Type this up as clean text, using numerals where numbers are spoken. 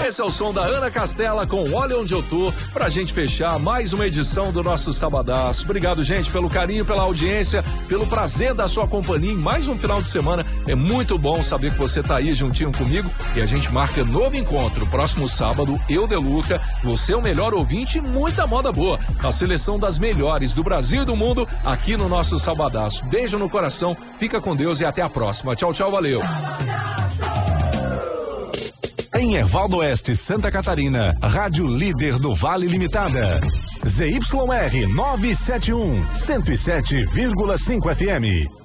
Esse é o som da Ana Castela com Olha Onde Eu Tô, pra gente fechar mais uma edição do nosso Sabadaço. Obrigado, gente, pelo carinho, pela audiência, pelo prazer da sua companhia em mais um final de semana. É muito bom saber que você tá aí juntinho comigo e a gente marca novo encontro. Próximo sábado, eu, Deluca, você é o melhor ouvinte e muita moda boa. A seleção das melhores do Brasil e do mundo aqui no nosso Sabadaço. Beijo no coração, fica com Deus e até a próxima. Tchau, tchau, valeu. Em Ervaldo Oeste, Santa Catarina, Rádio Líder do Vale Limitada. ZYR 971, 107,5 FM.